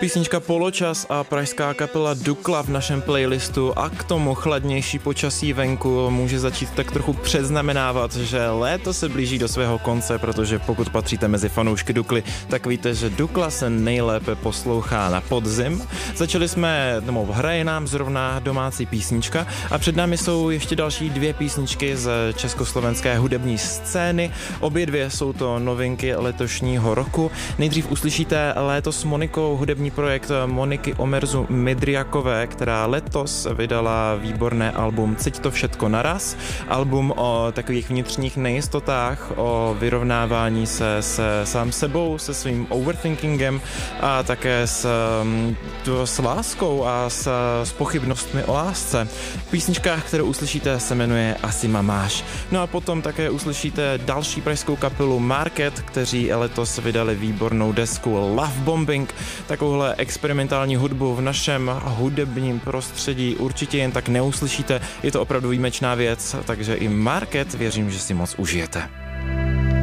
písnička Poločas a pražská kapela Dukla v našem playlistu a k tomu chladnější počasí venku může začít tak trochu předznamenávat, že léto se blíží do svého konce, protože pokud patříte mezi fanoušky Dukly, tak víte, že Dukla se nejlépe poslouchá na podzim. Hraje nám zrovna domácí písnička a před námi jsou ještě další dvě písničky z československé hudební scény. Obě dvě jsou to novinky letošního roku. Nejdřív uslyšíte Léto s Monikou, hudební projekt Moniky Omerzu Midriakové, která letos vydala výborné album Cít to všetko naraz. Album o takových vnitřních nejistotách, o vyrovnávání se sám sebou, se svým overthinkingem a také s láskou a s pochybnostmi o lásce. Písnička, kterou uslyšíte, se jmenuje Asi ma máš. No a potom také uslyšíte další pražskou kapelu Market, kteří letos vydali výbornou desku Love Bombing. Takovouhle experimentální hudbu v našem hudebním prostředí určitě jen tak neuslyšíte. Je to opravdu výjimečná věc, takže i Market věřím, že si moc užijete.